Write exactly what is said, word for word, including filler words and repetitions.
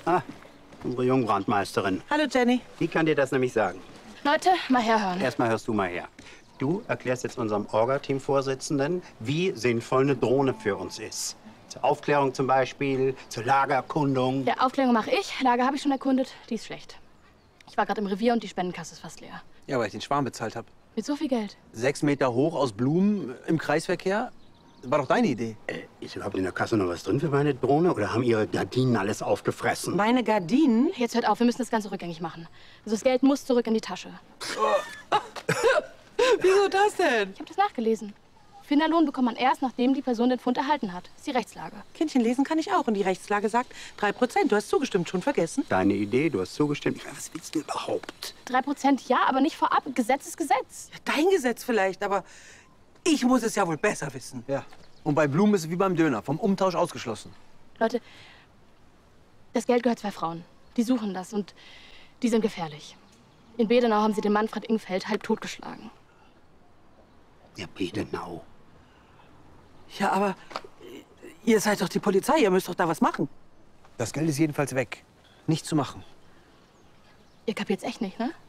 Ah, unsere Jungbrandmeisterin. Hallo, Jenny. Die kann dir das nämlich sagen. Leute, mal herhören. Erstmal hörst du mal her. Du erklärst jetzt unserem Orga-Team-Vorsitzenden, wie sinnvoll eine Drohne für uns ist. Zur Aufklärung zum Beispiel, zur Lagererkundung. Ja, Aufklärung mache ich. Lager habe ich schon erkundet. Die ist schlecht. Ich war gerade im Revier und die Spendenkasse ist fast leer. Ja, weil ich den Schwarm bezahlt habe. Mit so viel Geld. Sechs Meter hoch aus Blumen im Kreisverkehr? War doch deine Idee. Äh, ist überhaupt in der Kasse noch was drin für meine Drohne? Oder haben ihre Gardinen alles aufgefressen? Meine Gardinen? Jetzt hört auf, wir müssen das Ganze rückgängig machen. Also das Geld muss zurück in die Tasche. Wieso das denn? Ich habe das nachgelesen. Finderlohn bekommt man erst, nachdem die Person den Pfund erhalten hat. Das ist die Rechtslage. Kindchen lesen kann ich auch. Und die Rechtslage sagt drei Prozent. Du hast zugestimmt, schon vergessen? Deine Idee, du hast zugestimmt. Ich meine, was willst du überhaupt? Drei Prozent ja, aber nicht vorab. Gesetz ist Gesetz. Ja, dein Gesetz vielleicht, aber ich muss es ja wohl besser wissen. Ja. Und bei Blumen ist es wie beim Döner, vom Umtausch ausgeschlossen. Leute, das Geld gehört zwei Frauen. Die suchen das und die sind gefährlich. In Bedenau haben sie den Manfred Ingfeld halb totgeschlagen. Ja, Bedenau. Ja, aber ihr seid doch die Polizei. Ihr müsst doch da was machen. Das Geld ist jedenfalls weg. Nichts zu machen. Ihr kapiert's echt nicht, ne?